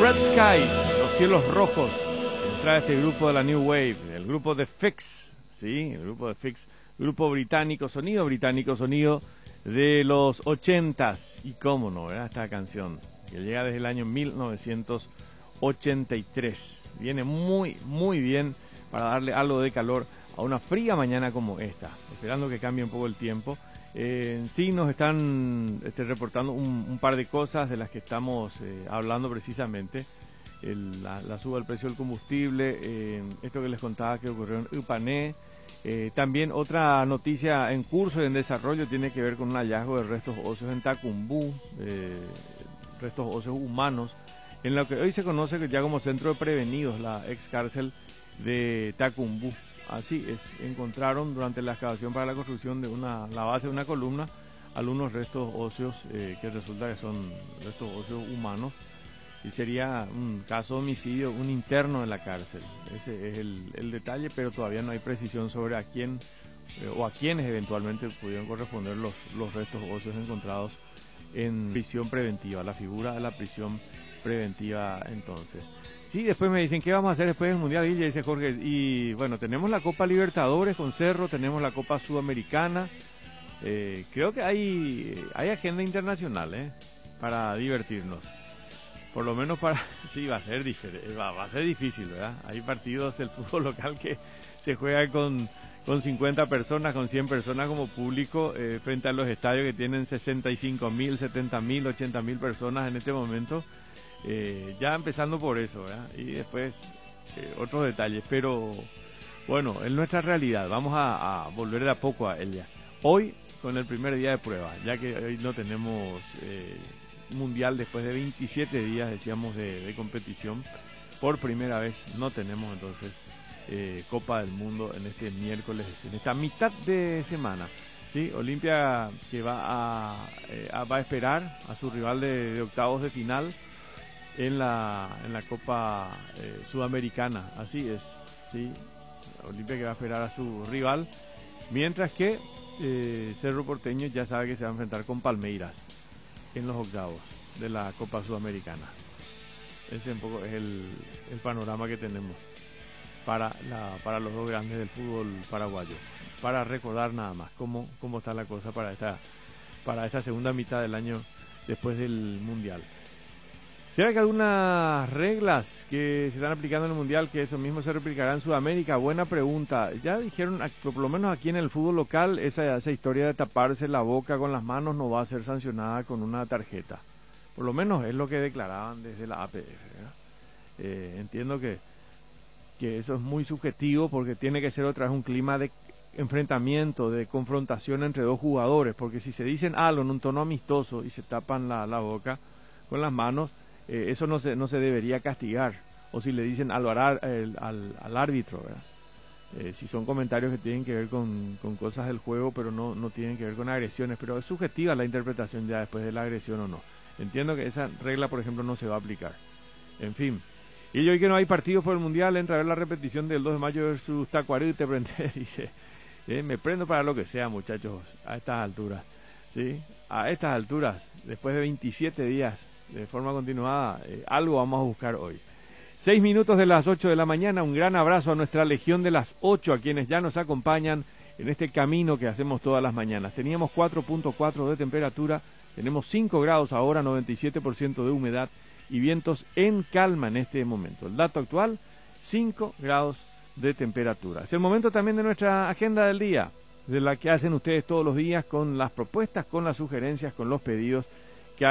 Red Skies, los cielos rojos. Entra este grupo de la New Wave, el grupo de Fix, ¿sí? El grupo de Fix, grupo británico, sonido de los 80s. Y cómo no, ¿verdad? Esta canción, que llega desde el año 1983. Viene muy, muy bien para darle algo de calor a una fría mañana como esta, esperando que cambie un poco el tiempo. Sí nos están reportando un par de cosas de las que estamos hablando precisamente. La suba del precio del combustible, esto que les contaba que ocurrió en Upané. También otra noticia en curso y en desarrollo tiene que ver con un hallazgo de restos óseos en Tacumbú, restos óseos humanos, en lo que hoy se conoce ya como centro de prevenidos, la ex cárcel de Tacumbú. Así es, encontraron durante la excavación para la construcción de la base de una columna algunos restos óseos que resulta que son restos óseos humanos, y sería un caso de homicidio, un interno de la cárcel. Ese es el detalle, pero todavía no hay precisión sobre a quién o a quienes eventualmente pudieron corresponder los restos óseos encontrados en prisión preventiva, la figura de la prisión preventiva entonces. Sí, después me dicen, ¿qué vamos a hacer después del Mundial? Y dice Jorge, y bueno, tenemos la Copa Libertadores con Cerro, tenemos la Copa Sudamericana. Creo que hay agenda internacional para divertirnos. Por lo menos sí, va a ser difícil, ¿verdad? Hay partidos del fútbol local que se juegan con 50 personas, con 100 personas como público, frente a los estadios que tienen 65.000, 70.000, 80.000 personas en este momento. Ya empezando por eso, ¿verdad? Y después otros detalles, pero bueno, en nuestra realidad vamos a volver de a poco a ella. Hoy con el primer día de prueba, ya que hoy no tenemos mundial después de 27 días, decíamos, de competición. Por primera vez no tenemos entonces Copa del Mundo en este miércoles, en esta mitad de semana. Sí, Olimpia que va a esperar a su rival de octavos de final en la Copa Sudamericana, así es, sí, Olimpia que va a esperar a su rival, mientras que Cerro Porteño ya sabe que se va a enfrentar con Palmeiras en los octavos de la Copa Sudamericana. Ese un poco es el panorama que tenemos para los dos grandes del fútbol paraguayo, para recordar nada más cómo está la cosa para esta segunda mitad del año después del Mundial. ¿Será que algunas reglas que se están aplicando en el Mundial, que eso mismo se replicará en Sudamérica? Buena pregunta. Ya dijeron, por lo menos aquí en el fútbol local, esa historia de taparse la boca con las manos no va a ser sancionada con una tarjeta. Por lo menos es lo que declaraban desde la APF, ¿verdad? Entiendo que eso es muy subjetivo, porque tiene que ser otra vez un clima de enfrentamiento, de confrontación entre dos jugadores, porque si se dicen algo en un tono amistoso y se tapan la boca con las manos, eso no se debería castigar. O si le dicen al árbitro, ¿verdad? Si son comentarios que tienen que ver con cosas del juego, pero no tienen que ver con agresiones, pero es subjetiva la interpretación ya después de la agresión o no. Entiendo que esa regla, por ejemplo, no se va a aplicar. En fin. Y hoy que no hay partidos por el Mundial, entra a ver la repetición del 2 de mayo versus Tacuarembó, te prende, dice, me prendo para lo que sea, muchachos, a estas alturas. ¿Sí? A estas alturas, después de 27 días de forma continuada, algo vamos a buscar hoy. 6 minutos de las 8 de la mañana, un gran abrazo a nuestra legión de las 8, a quienes ya nos acompañan en este camino que hacemos todas las mañanas. Teníamos 4.4 de temperatura, tenemos 5 grados ahora, 97% de humedad y vientos en calma en este momento. El dato actual, 5 grados de temperatura. Es el momento también de nuestra agenda del día, de la que hacen ustedes todos los días, con las propuestas, con las sugerencias, con los pedidos